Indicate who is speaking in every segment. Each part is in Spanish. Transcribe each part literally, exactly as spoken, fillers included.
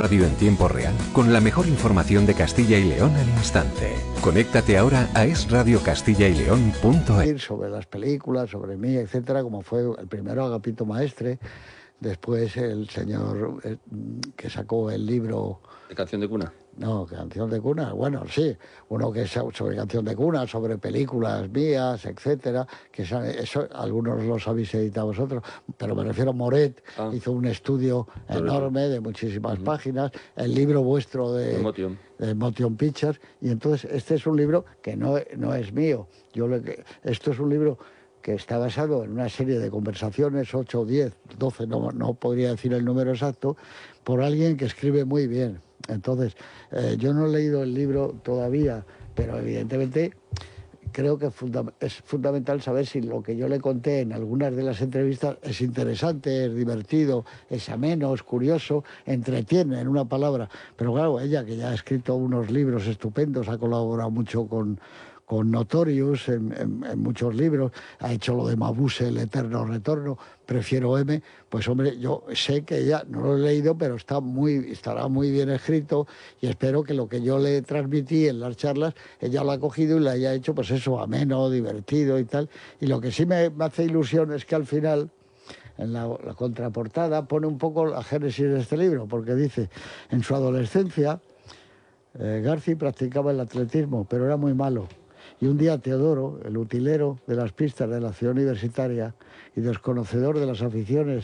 Speaker 1: Radio en tiempo real, con la mejor información de Castilla y León al instante. Conéctate ahora a es radio castilla y león punto es.
Speaker 2: Sobre las películas, sobre mí, etcétera, como fue el primero Agapito Maestre, después el señor eh, que sacó el libro...
Speaker 3: ¿De Canción de Cuna?
Speaker 2: No, Canción de Cuna, bueno, sí, uno que es sobre Canción de Cuna, sobre películas mías, etcétera, que eso, eso algunos los habéis editado vosotros, pero me refiero a Moret, ah. hizo un estudio enorme de muchísimas uh-huh. páginas, el libro vuestro de,
Speaker 3: de Motion.
Speaker 2: de Motion Pictures, y entonces este es un libro que no, no es mío, yo le, esto es un libro que está basado en una serie de conversaciones, ocho, diez, doce, no, no podría decir el número exacto, por alguien que escribe muy bien. Entonces, eh, yo no he leído el libro todavía, pero evidentemente creo que funda- es fundamental saber si lo que yo le conté en algunas de las entrevistas es interesante, es divertido, es ameno, es curioso, entretiene, en una palabra. Pero claro, ella que ya ha escrito unos libros estupendos, ha colaborado mucho con... con Notorious en, en, en muchos libros, ha hecho lo de Mabuse, El Eterno Retorno, Prefiero M, pues hombre, yo sé que ella, no lo he leído, pero está muy, estará muy bien escrito y espero que lo que yo le transmití en las charlas, ella lo ha cogido y le haya hecho, pues eso, ameno, divertido y tal. Y lo que sí me, me hace ilusión es que al final... en la, la contraportada pone un poco la génesis de este libro, porque dice, en su adolescencia, eh, Garci practicaba el atletismo, pero era muy malo. Y un día Teodoro, el utilero de las pistas de la ciudad universitaria y desconocedor de las aficiones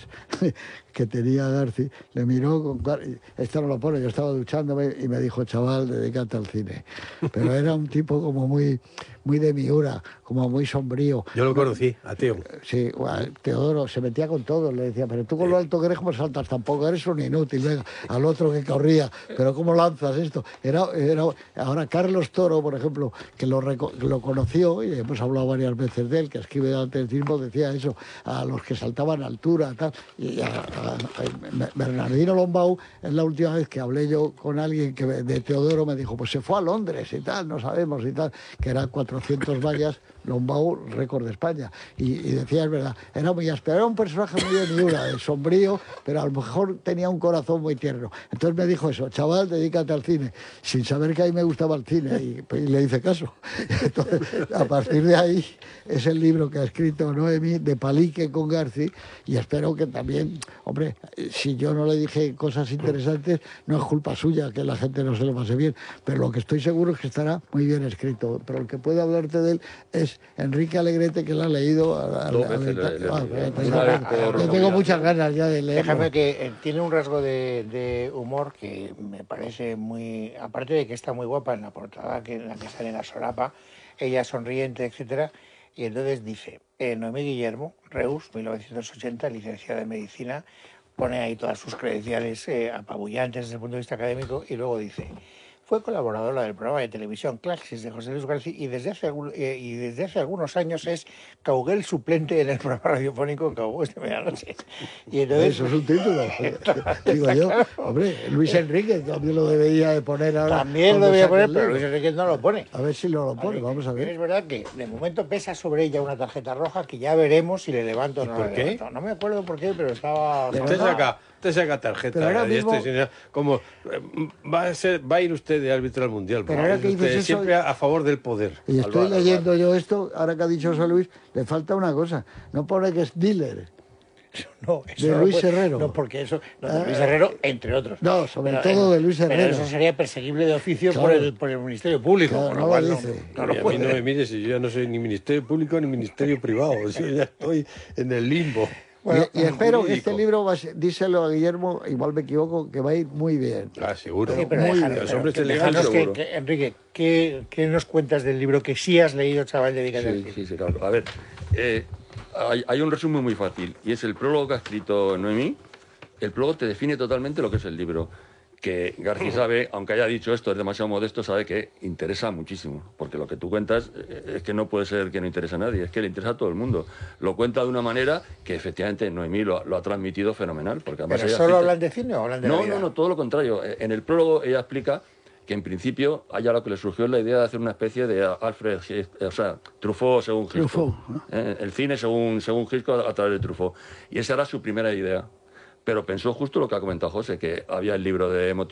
Speaker 2: que tenía Garci, le miró con... Esto no lo pone, yo estaba duchándome y me dijo, chaval, dedícate al cine. Pero era un tipo como muy, muy de miura, como muy sombrío.
Speaker 4: Yo lo conocí, a Teo.
Speaker 2: Sí, bueno, Teodoro se metía con todo, le decía, pero tú con lo alto que eres, ¿cómo saltas? Tampoco eres un inútil, venga, al otro que corría, pero ¿cómo lanzas esto? Era, era... Ahora, Carlos Toro, por ejemplo, que lo, reco... lo conoció, y hemos hablado varias veces de él, que escribe de atletismo, decía eso, a los que saltaban a altura, tal, y a, a, a Bernardino Lombau, es la última vez que hablé yo con alguien que de Teodoro, me dijo, pues se fue a Londres y tal, no sabemos y tal, que eran cuatrocientas vallas, Lombau, récord de España, y, y decía, es verdad, era muy áspero, era un personaje muy de miura, de sombrío, pero a lo mejor tenía un corazón muy tierno. Entonces me dijo eso, chaval, dedícate al cine, sin saber que a mí me gustaba el cine, y, y le hice caso. Entonces, a partir de ahí, es el libro que ha escrito Noemi, de palique con Garci, y espero que también, hombre, si yo no le dije cosas interesantes, no es culpa suya que la gente no se lo pase bien, pero lo que estoy seguro es que estará muy bien escrito. Pero el que puede hablarte de él es Enrique Alegrete, que lo ha leído. A, a,
Speaker 3: Dos
Speaker 2: a,
Speaker 3: veces
Speaker 2: a,
Speaker 3: le, le,
Speaker 2: ah,
Speaker 3: le,
Speaker 2: pues,
Speaker 3: una vez
Speaker 2: yo
Speaker 3: por
Speaker 2: tengo muchas ganas ya de leerlo.
Speaker 5: Déjame que eh, tiene un rasgo de, de humor que me parece muy... Aparte de que está muy guapa en la portada, que en la que sale la solapa, ella sonriente, etcétera. Y entonces dice, eh, Noemí Guillermo, Reus, mil novecientos ochenta, licenciada en Medicina, pone ahí todas sus credenciales eh, apabullantes desde el punto de vista académico, y luego dice, fue colaboradora del programa de televisión Claxis de José Luis García y desde hace, eh, y desde hace algunos años es Cauguel suplente en el programa radiofónico Cauguel de Medianoche. Y entonces,
Speaker 2: eso es un título, digo yo. Hombre, Luis Enrique también lo debería de poner ahora.
Speaker 5: También lo debería poner, pero Luis Enrique no lo pone.
Speaker 2: A ver si lo, lo pone, vamos a ver.
Speaker 5: Es verdad que de momento pesa sobre ella una tarjeta roja que ya veremos si le levanto o no.
Speaker 4: ¿Por
Speaker 5: le
Speaker 4: qué?
Speaker 5: levanto. No me acuerdo por qué, pero estaba...
Speaker 4: Usted saca, usted saca tarjeta.
Speaker 2: Mismo...
Speaker 4: Este, como, va, a ser, va a ir usted de árbitro al Mundial.
Speaker 2: Pero ahora que dices eso,
Speaker 4: siempre a favor del poder.
Speaker 2: Y estoy Alvar, leyendo Alvar. yo esto, ahora que ha dicho José Luis, le falta una cosa. No pone que es dealer.
Speaker 5: No, eso
Speaker 2: de
Speaker 5: no
Speaker 2: Luis
Speaker 5: puede,
Speaker 2: Herrero.
Speaker 5: No, porque eso... No, de Luis Herrero, entre otros.
Speaker 2: No, sobre
Speaker 5: pero,
Speaker 2: todo de Luis Herrero.
Speaker 5: Pero eso sería perseguible de oficio
Speaker 2: claro.
Speaker 5: por, el, por el Ministerio Público.
Speaker 2: Claro,
Speaker 5: por
Speaker 2: no
Speaker 5: lo cual
Speaker 2: lo dice.
Speaker 5: No, no
Speaker 4: y
Speaker 5: lo
Speaker 4: a mí no me mires, si yo ya no soy ni Ministerio Público ni Ministerio Privado. Yo ya estoy en el limbo.
Speaker 2: Bueno, y, y espero jurídico. que este libro, va a ser, díselo a Guillermo, igual me equivoco, que va a ir muy bien.
Speaker 4: Ah, seguro.
Speaker 5: Sí, pero
Speaker 2: muy
Speaker 5: déjalo,
Speaker 2: bien.
Speaker 4: Los hombres
Speaker 5: pero,
Speaker 4: elegantes,
Speaker 5: que, que, Enrique, ¿qué, ¿qué nos cuentas del libro que sí has leído, chaval, de
Speaker 3: Sí, sí, sí, claro. A ver, eh, hay, hay un resumen muy fácil, y es el prólogo que ha escrito Noemí. El prólogo te define totalmente lo que es el libro. Que García sabe, aunque haya dicho esto, es demasiado modesto, sabe que interesa muchísimo, porque lo que tú cuentas es que no puede ser que no interese a nadie, es que le interesa a todo el mundo. Lo cuenta de una manera que efectivamente Noemí lo, lo ha transmitido fenomenal. Porque además
Speaker 5: ¿Pero
Speaker 3: ella
Speaker 5: solo
Speaker 3: explica...
Speaker 5: hablan de cine o hablan de
Speaker 3: no,
Speaker 5: la vida?
Speaker 3: No, no, todo lo contrario. En el prólogo ella explica que en principio a ella lo que le surgió es la idea de hacer una especie de Alfred, o sea, Truffaut según Hitchcock.
Speaker 2: Truffaut, ¿no?
Speaker 3: eh, el cine según, según Hitchcock a través de Truffaut. Y esa era su primera idea. Pero pensó justo lo que ha comentado José, que había el libro de